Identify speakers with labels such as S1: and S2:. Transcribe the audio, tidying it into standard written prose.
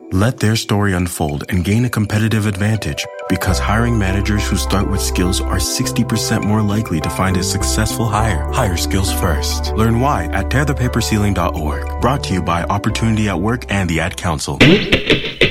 S1: Let their story unfold and gain a competitive advantage because hiring managers who start with skills are 60% more likely to find a successful hire. Hire skills first. Learn why at tearthepaperceiling.org. Brought to you by Opportunity at Work and the Ad Council.